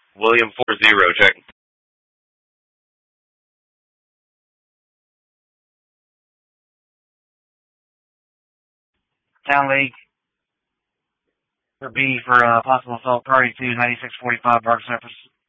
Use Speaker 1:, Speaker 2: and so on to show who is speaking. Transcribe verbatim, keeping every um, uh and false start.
Speaker 1: William four zero, check.
Speaker 2: Town League. For B for uh, possible assault, party two, ninety-six forty-five, Dark Surface.